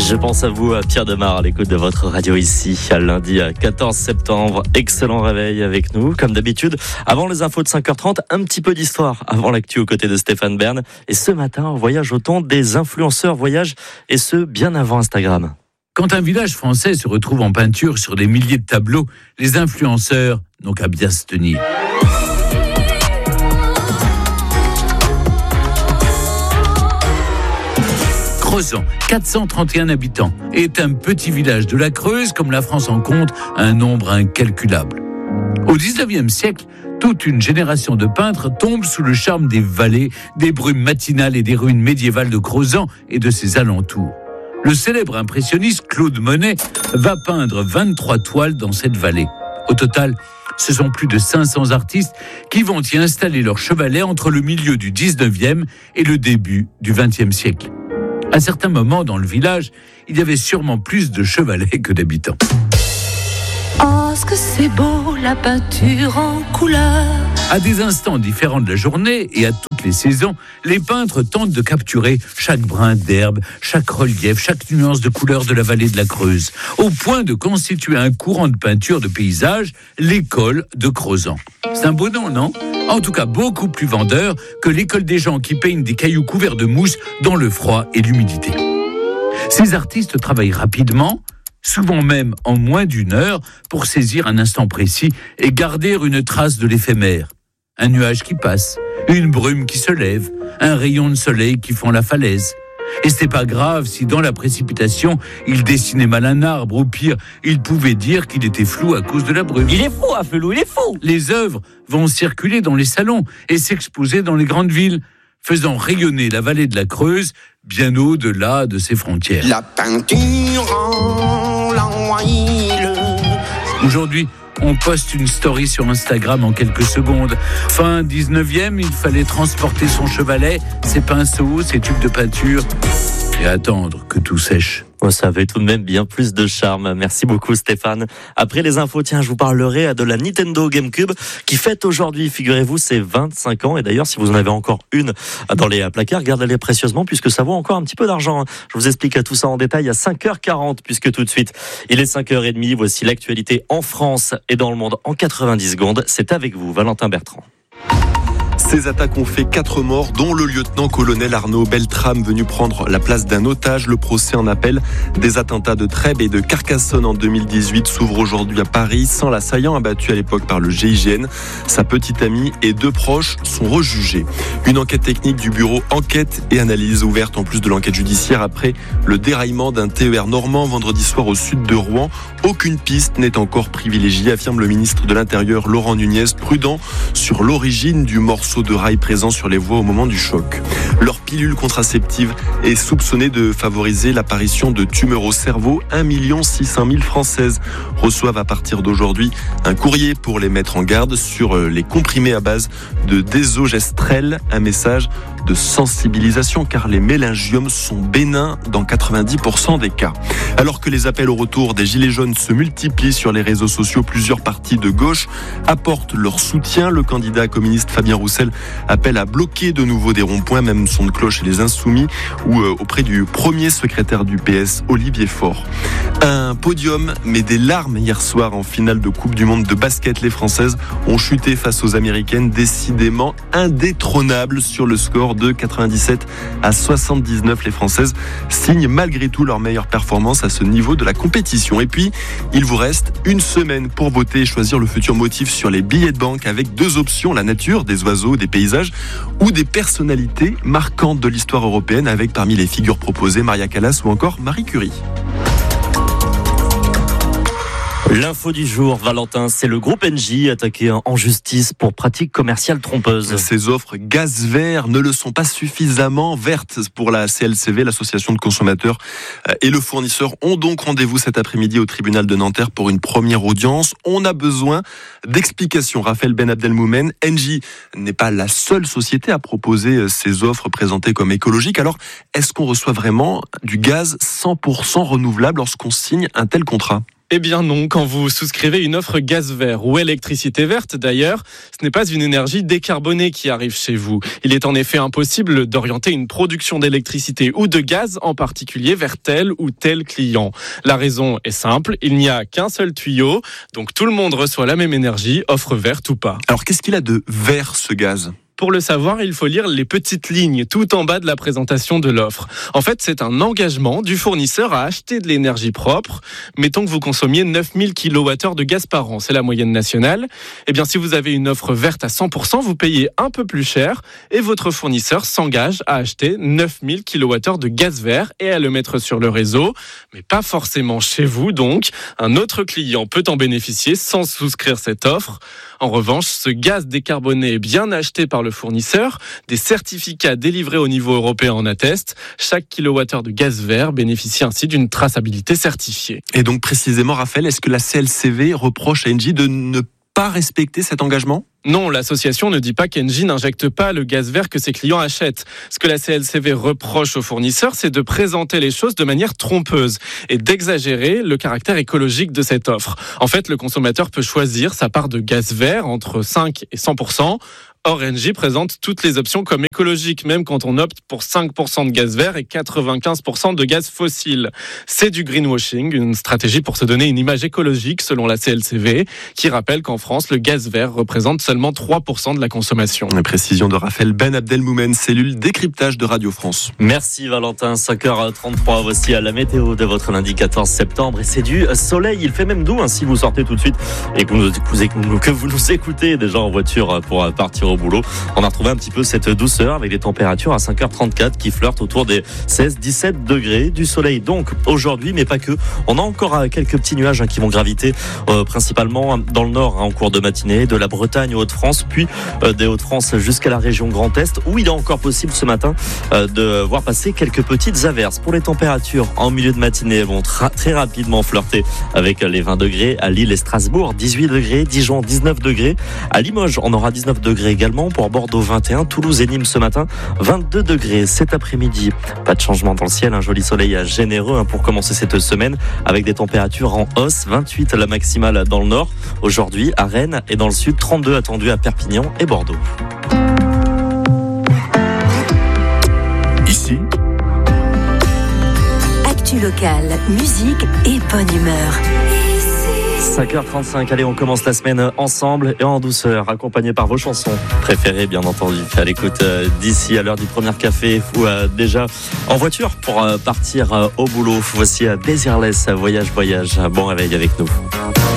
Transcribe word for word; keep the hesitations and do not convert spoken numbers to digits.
Je pense à vous, à Pierre Demar, à l'écoute de votre radio ici, à lundi quatorze septembre. Excellent réveil avec nous, comme d'habitude. Avant les infos de cinq heures trente, un petit peu d'histoire avant l'actu aux côtés de Stéphane Bern. Et ce matin, on voyage au temps des influenceurs voyage, et ce, bien avant Instagram. Quand un village français se retrouve en peinture sur des milliers de tableaux, les influenceurs n'ont qu'à bien se tenir. Crozant, quatre cent trente et un habitants, est un petit village de la Creuse, comme la France en compte un nombre incalculable. Au dix-neuvième siècle, toute une génération de peintres tombe sous le charme des vallées, des brumes matinales et des ruines médiévales de Crozant et de ses alentours. Le célèbre impressionniste Claude Monet va peindre vingt-trois toiles dans cette vallée. Au total, ce sont plus de cinq cents artistes qui vont y installer leur chevalet entre le milieu du dix-neuvième et le début du vingtième siècle. À certains moments dans le village, il y avait sûrement plus de chevalets que d'habitants. Oh, ce que c'est beau, la peinture en couleur. À des instants différents de la journée et à toutes les saisons, les peintres tentent de capturer chaque brin d'herbe, chaque relief, chaque nuance de couleur de la vallée de la Creuse, au point de constituer un courant de peinture de paysage, l'école de Crozant. C'est un beau nom, non ? En tout cas, beaucoup plus vendeur que l'école des gens qui peignent des cailloux couverts de mousse dans le froid et l'humidité. Ces artistes travaillent rapidement, souvent même en moins d'une heure, pour saisir un instant précis et garder une trace de l'éphémère. Un nuage qui passe, une brume qui se lève, un rayon de soleil qui fend la falaise. Et c'était pas grave si dans la précipitation, il dessinait mal un arbre, ou pire, il pouvait dire qu'il était flou à cause de la brume. Il est fou, Afelou, il est fou. Les œuvres vont circuler dans les salons et s'exposer dans les grandes villes, faisant rayonner la vallée de la Creuse bien au-delà de ses frontières. La peinture en l'huile. Aujourd'hui, on poste une story sur Instagram en quelques secondes. Fin dix-neuvième, il fallait transporter son chevalet, ses pinceaux, ses tubes de peinture et attendre que tout sèche. Oh, ça avait tout de même bien plus de charme. Merci beaucoup Stéphane. Après les infos, tiens, je vous parlerai de la Nintendo GameCube qui fête aujourd'hui, figurez-vous, ses vingt-cinq ans. Et d'ailleurs, si vous en avez encore une dans les placards, gardez-les précieusement puisque ça vaut encore un petit peu d'argent. Je vous explique tout ça en détail à cinq heures quarante puisque tout de suite, il est cinq heures trente. Voici l'actualité en France et dans le monde en quatre-vingt-dix secondes. C'est avec vous, Valentin Bertrand. Ces attaques ont fait quatre morts, dont le lieutenant-colonel Arnaud Beltrame venu prendre la place d'un otage. Le procès en appel des attentats de Trèbes et de Carcassonne en deux mille dix-huit s'ouvre aujourd'hui à Paris, sans l'assaillant abattu à l'époque par le G I G N. Sa petite amie et deux proches sont rejugés. Une enquête technique du bureau Enquête et Analyse ouverte en plus de l'enquête judiciaire après le déraillement d'un T E R normand vendredi soir au sud de Rouen. Aucune piste n'est encore privilégiée, affirme le ministre de l'Intérieur Laurent Nunez, prudent sur l'origine du morceau de rail présent sur les voies au moment du choc. Leur pilule contraceptive est soupçonnée de favoriser l'apparition de tumeurs au cerveau. un million six cent mille Françaises reçoivent à partir d'aujourd'hui un courrier pour les mettre en garde sur les comprimés à base de désogestrel, un message de sensibilisation car les mélangiomes sont bénins dans quatre-vingt-dix pour cent des cas. Alors que les appels au retour des Gilets jaunes se multiplient sur les réseaux sociaux, plusieurs partis de gauche apportent leur soutien. Le candidat communiste Fabien Roussel appelle à bloquer de nouveau des ronds-points, même son de cloche et les Insoumis, ou euh, auprès du premier secrétaire du P S, Olivier Faure. Un podium, mais des larmes hier soir en finale de Coupe du Monde de basket. Les Françaises ont chuté face aux Américaines, décidément indétrônables sur le score de quatre-vingt-dix-sept à soixante-dix-neuf. Les Françaises signent malgré tout leur meilleure performance à ce niveau de la compétition. Et puis, il vous reste une semaine pour voter et choisir le futur motif sur les billets de banque avec deux options, la nature, des oiseaux, des paysages ou des personnalités marquantes de l'histoire européenne avec parmi les figures proposées Maria Callas ou encore Marie Curie. L'info du jour, Valentin, c'est le groupe Engie attaqué en justice pour pratiques commerciales trompeuses. Ces offres gaz vert ne le sont pas suffisamment vertes pour la C L C V, l'association de consommateurs et le fournisseur ont donc rendez-vous cet après-midi au tribunal de Nanterre pour une première audience. On a besoin d'explications. Raphaël Ben Abdelmoumen, Engie n'est pas la seule société à proposer ces offres présentées comme écologiques. Alors, est-ce qu'on reçoit vraiment du gaz cent pour cent renouvelable lorsqu'on signe un tel contrat ? Eh bien non, quand vous souscrivez une offre gaz vert ou électricité verte d'ailleurs, ce n'est pas une énergie décarbonée qui arrive chez vous. Il est en effet impossible d'orienter une production d'électricité ou de gaz en particulier vers tel ou tel client. La raison est simple, il n'y a qu'un seul tuyau, donc tout le monde reçoit la même énergie, offre verte ou pas. Alors qu'est-ce qu'il a de vert ce gaz ? Pour le savoir, il faut lire les petites lignes tout en bas de la présentation de l'offre. En fait, c'est un engagement du fournisseur à acheter de l'énergie propre. Mettons que vous consommiez neuf mille kilowattheures de gaz par an, c'est la moyenne nationale. Eh bien, si vous avez une offre verte à cent pour cent, vous payez un peu plus cher et votre fournisseur s'engage à acheter neuf mille kilowattheures de gaz vert et à le mettre sur le réseau, mais pas forcément chez vous donc. Un autre client peut en bénéficier sans souscrire cette offre. En revanche, ce gaz décarboné est bien acheté par le fournisseur. Des certificats délivrés au niveau européen en attestent. Chaque kilowattheure de gaz vert bénéficie ainsi d'une traçabilité certifiée. Et donc précisément, Raphaël, est-ce que la C L C V reproche à Engie de ne pas respecter cet engagement ? Non, l'association ne dit pas qu'Engie n'injecte pas le gaz vert que ses clients achètent. Ce que la C L C V reproche aux fournisseurs, c'est de présenter les choses de manière trompeuse et d'exagérer le caractère écologique de cette offre. En fait, le consommateur peut choisir sa part de gaz vert entre cinq et cent pour cent. Or, Engie présente toutes les options comme écologiques, même quand on opte pour cinq pour cent de gaz vert et quatre-vingt-quinze pour cent de gaz fossile. C'est du greenwashing, une stratégie pour se donner une image écologique selon la C L C V, qui rappelle qu'en France, le gaz vert représente seulement trois pour cent de la consommation. Une précision de Raphaël Ben Abdelmoumen, cellule décryptage de Radio France. Merci Valentin, cinq heures trente-trois, voici à la météo de votre lundi quatorze septembre et c'est du soleil, il fait même doux hein, si vous sortez tout de suite et que vous, que vous nous écoutez déjà en voiture pour partir au boulot. On a retrouvé un petit peu cette douceur avec des températures à cinq heures trente-quatre qui flirtent autour des seize à dix-sept degrés. Du soleil donc aujourd'hui, mais pas que. On a encore quelques petits nuages hein, qui vont graviter euh, principalement dans le nord hein, en cours de matinée, de la Bretagne aux Hauts-de-France, puis euh, des Hauts-de-France jusqu'à la région Grand Est, où il est encore possible ce matin euh, de voir passer quelques petites averses. Pour les températures en milieu de matinée, elles vont tra- très rapidement flirter avec les vingt degrés à Lille et Strasbourg, dix-huit degrés, Dijon dix-neuf degrés, à Limoges on aura dix-neuf degrés également, pour Bordeaux vingt et un, Toulouse et Nîmes ce matin vingt-deux degrés. Cet après-midi, pas de changement dans le ciel, un joli soleil généreux hein, pour commencer cette semaine avec des températures en hausse, vingt-huit la maximale dans le nord aujourd'hui à Rennes et dans le sud trente-deux attendus à Perpignan et Bordeaux. Ici, Actu locale, musique et bonne humeur. cinq heures trente-cinq, allez on commence la semaine ensemble et en douceur, accompagné par vos chansons préférées bien entendu. À l'écoute euh, d'ici à l'heure du premier café ou euh, déjà en voiture pour euh, partir euh, au boulot. Voici à Desireless, voyage voyage, bon réveil avec nous.